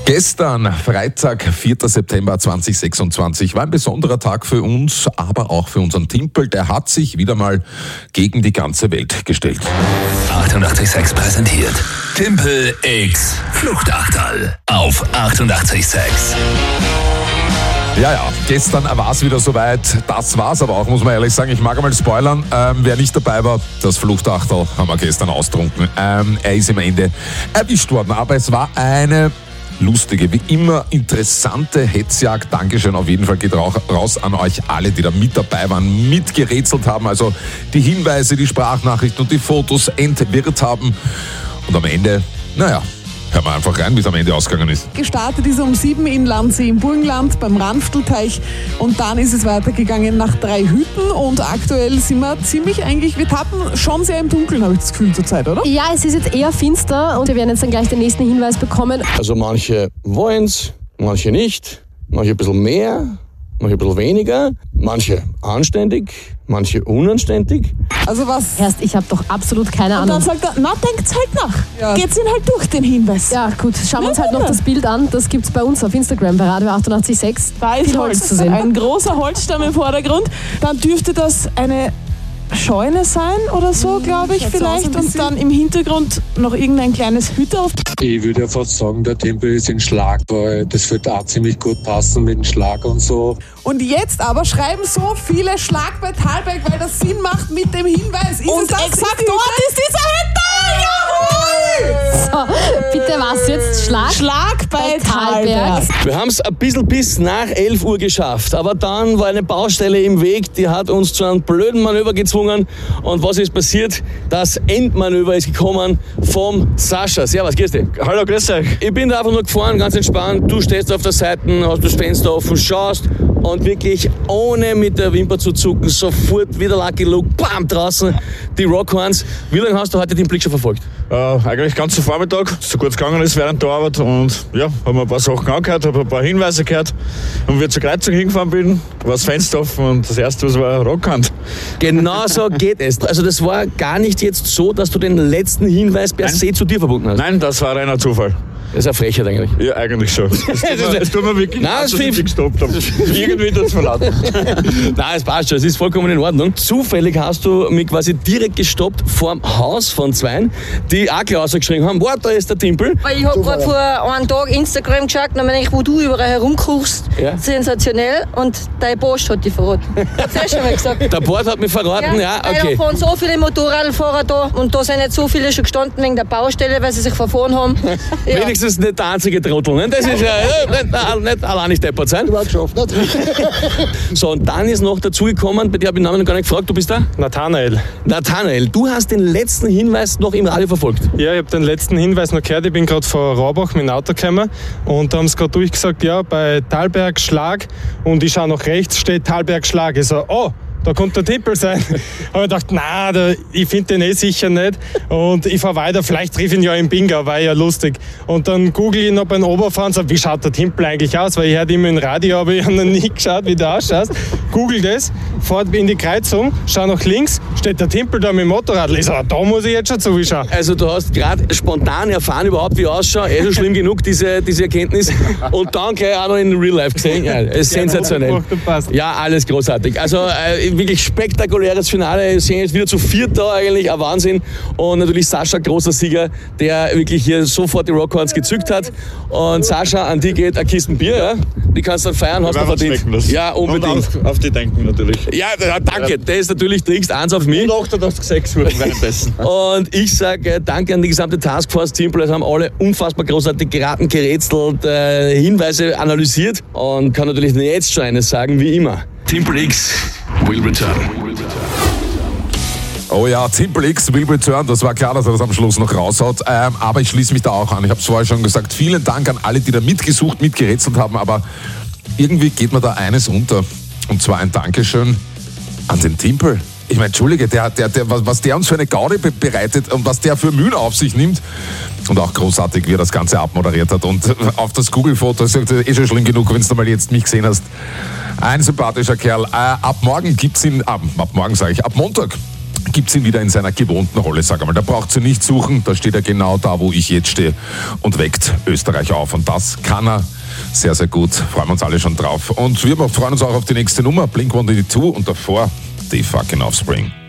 Gestern, Freitag, 4. September 2026, war ein besonderer Tag für uns, aber auch für unseren Timpel. Der hat sich wieder mal gegen die ganze Welt gestellt. 88,6 präsentiert Timpel x Fluchtachtal auf 88,6. Ja, gestern war es wieder soweit. Das war's aber auch, muss man ehrlich sagen. Ich mag einmal spoilern. Wer nicht dabei war, das Fluchtachtal haben wir gestern austrunken. Er ist im Ende erwischt worden, aber es war eine lustige, wie immer interessante Hetzjagd. Dankeschön auf jeden Fall geht raus an euch alle, die da mit dabei waren, mitgerätselt haben, also die Hinweise, die Sprachnachrichten und die Fotos entwirrt haben. Und am Ende, hören wir einfach rein, wie es am Ende ausgegangen ist. Gestartet ist um 7 in Landsee im Burgenland beim Ranftelteich und dann ist es weitergegangen nach 3 Hütten und aktuell sind wir wir tappen schon sehr im Dunkeln, habe ich das Gefühl zurzeit, oder? Ja, es ist jetzt eher finster und wir werden jetzt dann gleich den nächsten Hinweis bekommen. Also manche wollen's, manche nicht, manche ein bisschen mehr, manche ein bisschen weniger, manche anständig, manche unanständig. Also was? Erst, ich habe doch absolut keine Und Ahnung. dann sagt er, denkt's halt nach. Ja. Geht's ihn halt durch, den Hinweis. Ja, gut, schauen wir uns halt noch das Bild an. Das gibt's bei uns auf Instagram, bei Radio 88,6. Da ist Viel Holz zu sehen. Ein großer Holzstamm im Vordergrund. Dann dürfte das eine Scheune sein oder so, glaube ich, vielleicht. Und dann im Hintergrund noch irgendein kleines Hütterl. Ich würde ja fast sagen, der Tempel ist in Schlag, weil das wird auch ziemlich gut passen mit dem Schlag und so. Und jetzt aber schreiben so viele Schlag bei Thalberg, weil das Sinn macht mit dem Hinweis. Und exakt dort ist dieser Hütte! Jawohl! So, bitte was jetzt? Schlag bei Thalberg. Wir haben es ein bisschen bis nach 11 Uhr geschafft, aber dann war eine Baustelle im Weg, die hat uns zu einem blöden Manöver gezwungen. Und was ist passiert? Das Endmanöver ist gekommen vom Sascha. Servus, grüß dich. Hallo, grüß euch. Ich bin da einfach nur gefahren, ganz entspannt. Du stehst auf der Seite, hast das Fenster offen, schaust und wirklich ohne mit der Wimper zu zucken, sofort wieder Lucky Luke, bam, draußen, die Rockhorns. Wie lange hast du heute den Blick schon verfolgt? Eigentlich ganzen Vormittag, so gut es gegangen ist während der Arbeit und ja, haben ein paar Sachen angehört, habe ein paar Hinweise gehört und wie ich zur Kreuzung hingefahren bin, war das Fenster offen und das erste, was war, Rockhand. Genau so geht es. Also das war gar nicht jetzt so, dass du den letzten Hinweis per se zu dir verbunden hast? Nein, das war reiner Zufall. Das ist eine Frechheit eigentlich. Ja, eigentlich schon. Es tut mir wirklich leid, dass ich gestoppt habe. Irgendwie tut's mir leid. Nein, es passt schon, es ist vollkommen in Ordnung. Zufällig hast du mich quasi direkt gestoppt vorm Haus von Zweien, die auch gleich rausgeschrieben haben, da ist der Timpel. Ich habe gerade vor einem Tag Instagram geschaut, wo du überall herumkochst. Ja. Sensationell. Und dein Post hat dich verraten. Hab's ja schon mal gesagt. Der Bord hat mich verraten, ja, okay. Da fahren so viele Motorradfahrer da und da sind nicht so viele schon gestanden wegen der Baustelle, weil sie sich verfahren haben. Ja. Wenigstens nicht der einzige Trottel, ne? Das ist ja nicht allein nicht deppert sein. Geschafft, nicht? So, und dann ist noch dazugekommen, bei dir habe ich den Namen noch gar nicht gefragt, du bist da? Nathanael, du hast den letzten Hinweis noch im Radio verfolgt. Ja, ich habe den letzten Hinweis noch gehört. Ich bin gerade von Raubach mit dem Auto gekommen und da haben sie gerade durchgesagt, ja, bei Thalberg Schlag und ich schaue nach rechts, steht Thalberg Schlag. Ich so, da könnte der Timpel sein. Aber ich dachte, ich finde den sicher nicht. Und ich fahre weiter, vielleicht triff ich ihn ja im Bingo, war ja lustig. Und dann google ich noch beim Oberfahren, so, wie schaut der Timpel eigentlich aus? Weil ich hörte immer im Radio, aber ich habe noch nie geschaut, wie der ausschaut. Google das, fahrt in die Kreuzung, schau nach links, steht der Timpel da mit dem Motorrad. Ich so, da muss ich jetzt schon zuschauen. Also du hast gerade spontan erfahren überhaupt, wie ich ausschaue. Schon schlimm genug, diese Erkenntnis. Und dann gleich auch noch in Real Life gesehen. Ja, ist sensationell. Ja, alles großartig. Also wirklich spektakuläres Finale. Wir sehen jetzt wieder zu 4 da eigentlich, ein Wahnsinn. Und natürlich Sascha, großer Sieger, der wirklich hier sofort die Rockhorns gezückt hat. Und Sascha, an die geht eine Kiste Bier, ja? Die kannst du dann feiern, hast du verdient. Ja, unbedingt. Und auf die denken natürlich. Ja, danke. Ja. Das ist natürlich trinkst 1 auf mich. Und 88,6 Uhr währenddessen. Und ich sage danke an die gesamte Taskforce Timpel. Es haben alle unfassbar großartig geraten, gerätselt, Hinweise analysiert und kann natürlich jetzt schon eines sagen, wie immer. Timpel X will return. Oh ja, Timpel X will return. Das war klar, dass er das am Schluss noch raushaut. Aber ich schließe mich da auch an. Ich habe es vorher schon gesagt. Vielen Dank an alle, die da mitgesucht, mitgerätselt haben. Aber irgendwie geht mir da eines unter. Und zwar ein Dankeschön an den Timpel. Ich meine, Entschuldige, was der uns für eine Gaudi bereitet und was der für Mühen auf sich nimmt. Und auch großartig, wie er das Ganze abmoderiert hat. Und auf das Google-Foto ist schon schlimm genug, wenn du mal jetzt mich gesehen hast. Ein sympathischer Kerl. Ab morgen gibt's ihn, ab Montag gibt es ihn wieder in seiner gewohnten Rolle, sag einmal. Da braucht sie nicht suchen, da steht er genau da, wo ich jetzt stehe und weckt Österreich auf. Und das kann er sehr, sehr gut. Freuen wir uns alle schon drauf. Und wir freuen uns auch auf die nächste Nummer, Blink-182 und davor die fucking Offspring.